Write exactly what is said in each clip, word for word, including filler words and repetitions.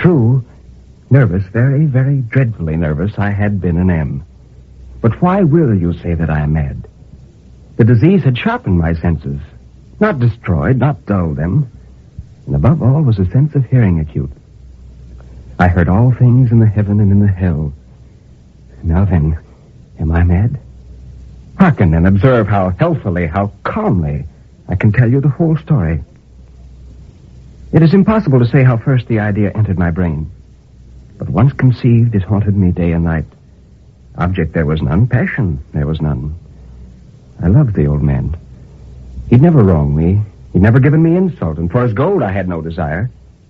True, nervous, very, very dreadfully nervous, I had been an M. But why will you say that I am mad? The disease had sharpened my senses, not destroyed, not dulled them. And above all was a sense of hearing acute. I heard all things in the heaven and in the hell. Now then, am I mad? Hearken and observe how healthily, how calmly I can tell you the whole story. It is impossible to say how first the idea entered my brain. But once conceived, it haunted me day and night. Object there was none, passion there was none. I loved the old man. He'd never wronged me. He'd never given me insult, and for his gold I had no desire.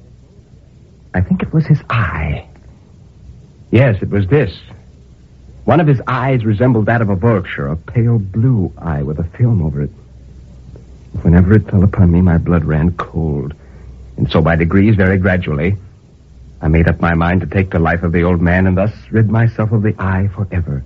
I think it was his eye. Yes, it was this. One of his eyes resembled that of a vulture, a pale blue eye with a film over it. Whenever it fell upon me, my blood ran cold. And so by degrees, very gradually, I made up my mind to take the life of the old man and thus rid myself of the eye forever.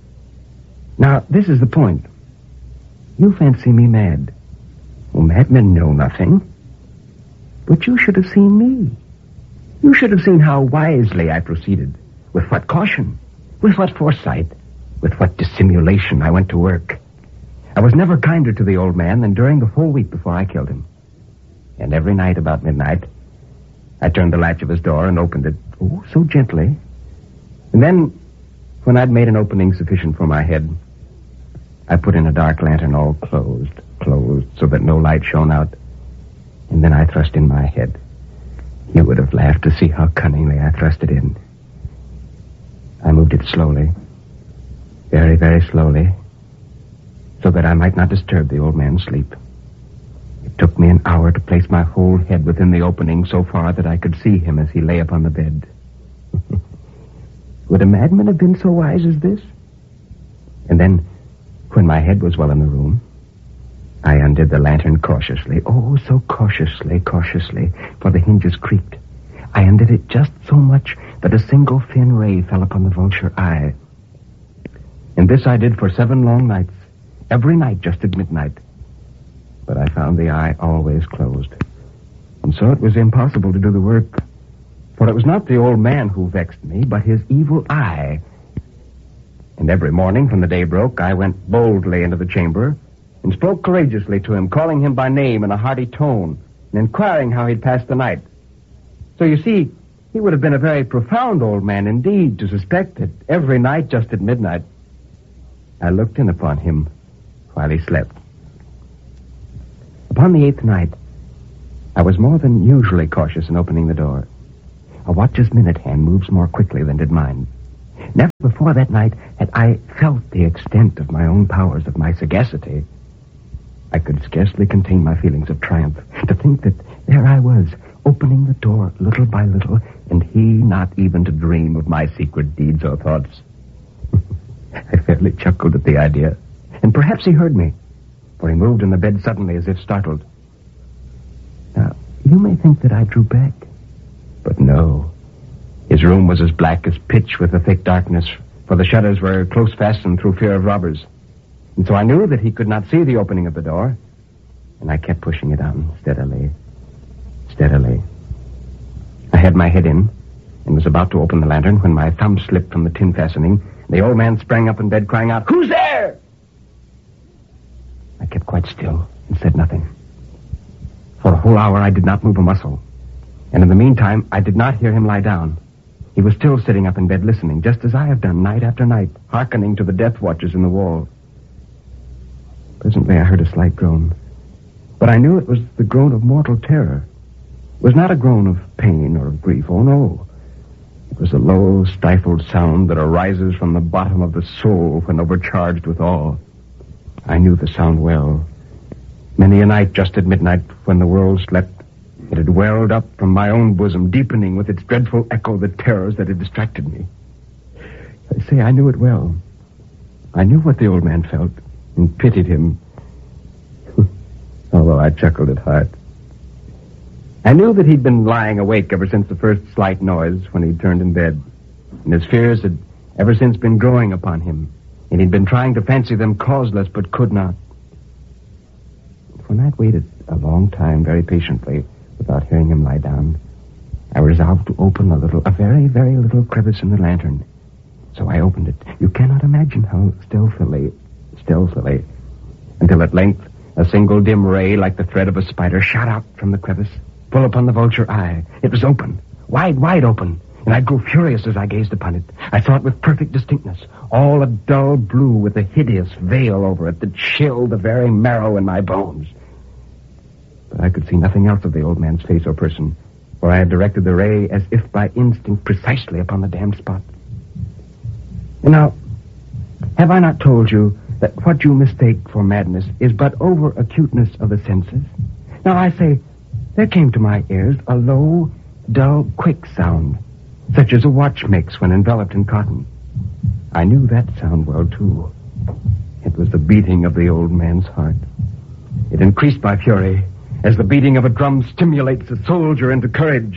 Now, this is the point. You fancy me mad. Well, madmen know nothing. But you should have seen me. You should have seen how wisely I proceeded. With what caution. With what foresight. With what dissimulation I went to work. I was never kinder to the old man than during the whole week before I killed him. And every night about midnight, I turned the latch of his door and opened it, oh, so gently. And then, when I'd made an opening sufficient for my head, I put in a dark lantern all closed, closed, so that no light shone out. And then I thrust in my head. You would have laughed to see how cunningly I thrust it in. I moved it slowly, very, very slowly, so that I might not disturb the old man's sleep. It took me an hour to place my whole head within the opening so far that I could see him as he lay upon the bed. Would a madman have been so wise as this? And then, when my head was well in the room, I undid the lantern cautiously. Oh, so cautiously, cautiously, for the hinges creaked. I undid it just so much that a single thin ray fell upon the vulture eye. And this I did for seven long nights, every night just at midnight. But I found the eye always closed. And so it was impossible to do the work. For it was not the old man who vexed me, but his evil eye. And every morning when the day broke, I went boldly into the chamber and spoke courageously to him, calling him by name in a hearty tone and inquiring how he'd passed the night. So you see, he would have been a very profound old man indeed to suspect that every night just at midnight, I looked in upon him while he slept. Upon the eighth night, I was more than usually cautious in opening the door. A watch's minute hand moves more quickly than did mine. Never before that night had I felt the extent of my own powers, of my sagacity. I could scarcely contain my feelings of triumph to think that there I was, opening the door little by little, and he not even to dream of my secret deeds or thoughts. I fairly chuckled at the idea, and perhaps he heard me, for he moved in the bed suddenly as if startled. Now, you may think that I drew back, but no. His room was as black as pitch with the thick darkness, for the shutters were close fastened through fear of robbers. And so I knew that he could not see the opening of the door, and I kept pushing it on steadily, steadily. I had my head in and was about to open the lantern when my thumb slipped from the tin fastening. The old man sprang up in bed crying out, "Who's there?" I kept quite still and said nothing. For a whole hour I did not move a muscle. And in the meantime, I did not hear him lie down. He was still sitting up in bed listening, just as I have done night after night, hearkening to the death watches in the wall. Presently I heard a slight groan. But I knew it was the groan of mortal terror. It was not a groan of pain or of grief. Oh, no. It was a low, stifled sound that arises from the bottom of the soul when overcharged with awe. I knew the sound well. Many a night just at midnight when the world slept, it had welled up from my own bosom, deepening with its dreadful echo the terrors that had distracted me. I say I knew it well. I knew what the old man felt and pitied him, although I chuckled at heart. I knew that he'd been lying awake ever since the first slight noise when he'd turned in bed, and his fears had ever since been growing upon him, and he'd been trying to fancy them causeless but could not. When I'd waited a long time very patiently without hearing him lie down, I resolved to open a little, a very, very little crevice in the lantern. So I opened it. You cannot imagine how stealthily, stealthily, until at length a single dim ray, like the thread of a spider, shot out from the crevice, full upon the vulture eye. It was open, wide, wide open, and I grew furious as I gazed upon it. I saw it with perfect distinctness, all a dull blue with a hideous veil over it that chilled the very marrow in my bones. But I could see nothing else of the old man's face or person, for I had directed the ray as if by instinct precisely upon the damned spot. And now, have I not told you that what you mistake for madness is but over-acuteness of the senses? Now I say, there came to my ears a low, dull, quick sound, such as a watch makes when enveloped in cotton. I knew that sound well, too. It was the beating of the old man's heart. It increased my fury, as the beating of a drum stimulates a soldier into courage.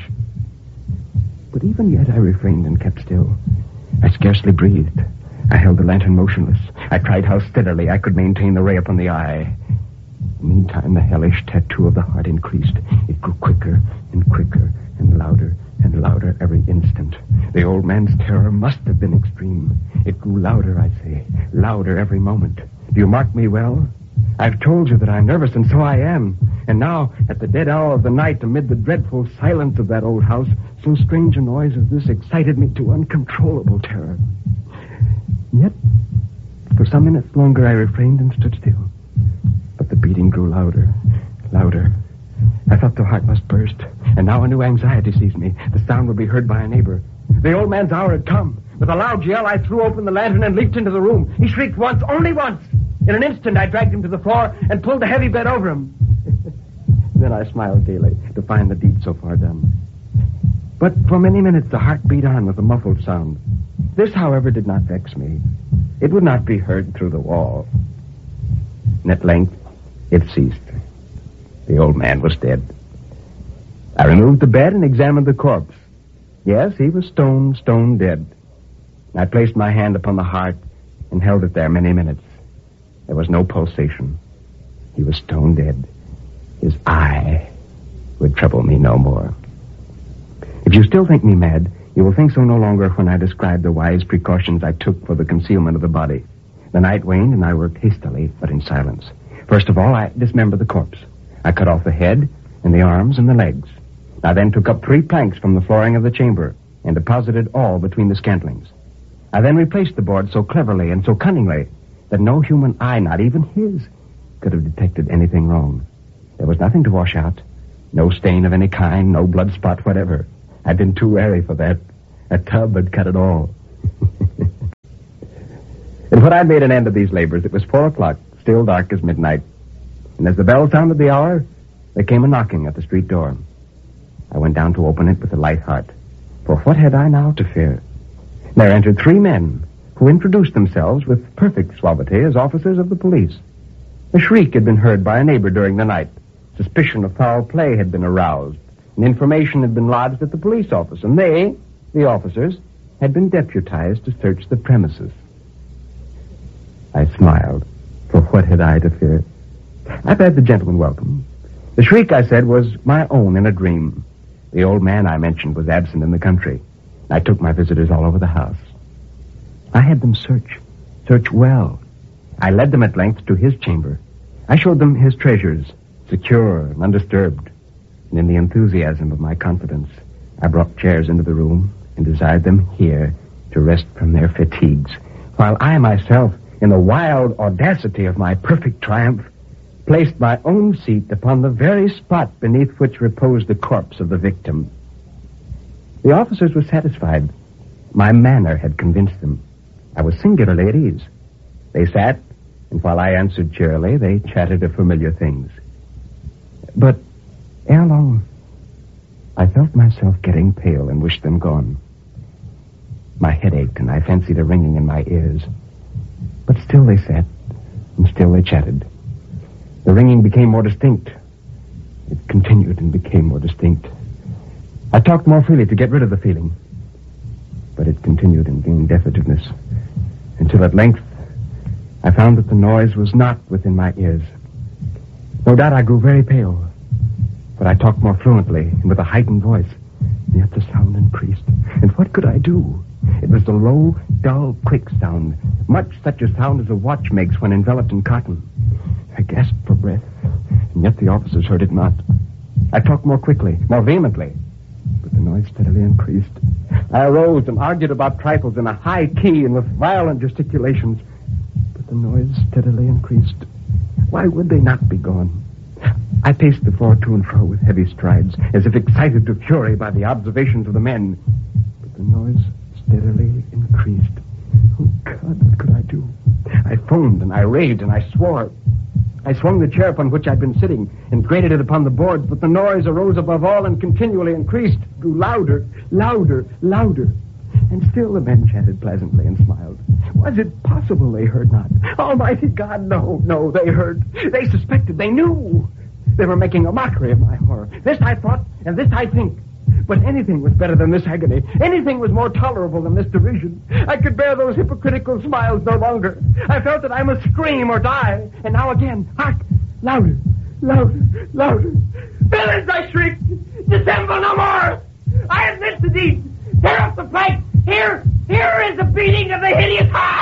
But even yet I refrained and kept still. I scarcely breathed. I held the lantern motionless. I tried how steadily I could maintain the ray upon the eye. Meantime, the hellish tattoo of the heart increased. It grew quicker and quicker and louder and louder every instant. The old man's terror must have been extreme. It grew louder, I say, louder every moment. Do you mark me well? I've told you that I'm nervous, and so I am. And now, at the dead hour of the night, amid the dreadful silence of that old house, so strange a noise as this excited me to uncontrollable terror. Yet, for some minutes longer, I refrained and stood still. But the beating grew louder, louder. I thought the heart must burst, and now a new anxiety seized me. The sound would be heard by a neighbor. The old man's hour had come. With a loud yell, I threw open the lantern and leaped into the room. He shrieked once, only once. In an instant, I dragged him to the floor and pulled the heavy bed over him. Then I smiled gaily to find the deed so far done. But for many minutes, the heart beat on with a muffled sound. This, however, did not vex me. It would not be heard through the wall. And at length, it ceased. The old man was dead. I removed the bed and examined the corpse. Yes, he was stone, stone dead. I placed my hand upon the heart and held it there many minutes. There was no pulsation. He was stone dead. His eye would trouble me no more. If you still think me mad, you will think so no longer when I describe the wise precautions I took for the concealment of the body. The night waned, and I worked hastily, but in silence. First of all, I dismembered the corpse. I cut off the head and the arms and the legs. I then took up three planks from the flooring of the chamber and deposited all between the scantlings. I then replaced the board so cleverly and so cunningly that no human eye, not even his, could have detected anything wrong. There was nothing to wash out, no stain of any kind, no blood spot whatever. I'd been too wary for that. A tub had cut it all. And when I'd made an end of these labors, it was four o'clock, still dark as midnight. And as the bell sounded the hour, there came a knocking at the street door. I went down to open it with a light heart. For what had I now to fear? There entered three men who introduced themselves with perfect suavity as officers of the police. A shriek had been heard by a neighbor during the night. Suspicion of foul play had been aroused, and information had been lodged at the police office, and they, the officers, had been deputized to search the premises. I smiled, for what had I to fear? I bade the gentleman welcome. The shriek, I said, was my own in a dream. The old man I mentioned was absent in the country. I took my visitors all over the house. I had them search, search well. I led them at length to his chamber. I showed them his treasures, secure and undisturbed. And in the enthusiasm of my confidence, I brought chairs into the room and desired them here to rest from their fatigues, while I myself, in the wild audacity of my perfect triumph, placed my own seat upon the very spot beneath which reposed the corpse of the victim. The officers were satisfied. My manner had convinced them. I was singularly at ease. They sat, and while I answered cheerily, they chatted of familiar things. But ere long, I felt myself getting pale and wished them gone. My head ached, and I fancied a ringing in my ears. But still they sat, and still they chatted. The ringing became more distinct. It continued and became more distinct. I talked more freely to get rid of the feeling. But it continued and gained definitiveness, until at length I found that the noise was not within my ears. No doubt I grew very pale, but I talked more fluently and with a heightened voice. yet the sound increased. And what could I do? It was the low, dull, quick sound, much such a sound as a watch makes when enveloped in cotton. I gasped for breath, and yet the officers heard it not. I talked more quickly, more vehemently, but the noise steadily increased. I arose and argued about trifles in a high key and with violent gesticulations, but the noise steadily increased. Why would they not be gone? I paced the floor to and fro with heavy strides, as if excited to fury by the observations of the men. But the noise steadily increased. Oh, God, what could I do? I foamed and I raved and I swore. I swung the chair upon which I'd been sitting and grated it upon the boards, but the noise arose above all and continually increased, grew louder, louder, louder. And still the men chatted pleasantly and smiled. Was it possible they heard not? Almighty God, no, no, they heard. They suspected, they knew. They were making a mockery of my horror. This I thought, and this I think. But anything was better than this agony. Anything was more tolerable than this derision. I could bear those hypocritical smiles no longer. I felt that I must scream or die. And now again, hark, louder, louder, louder. Villains, I shrieked. Dissemble no more. I admit the deed. Tear up the plank. Here, here is the beating of the hideous heart.